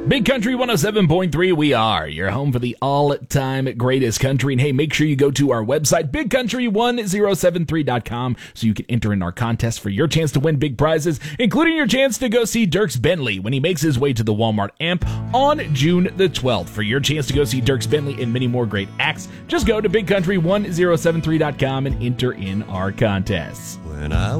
Big Country 107.3, we are your home for the all-time greatest country. And hey, make sure you go to our website, bigcountry1073.com, so you can enter in our contest for your chance to win big prizes, including your chance to go see Dierks Bentley when he makes his way to the Walmart Amp on June the 12th. For your chance to go see Dierks Bentley and many more great acts, just go to bigcountry1073.com and enter in our contests. When I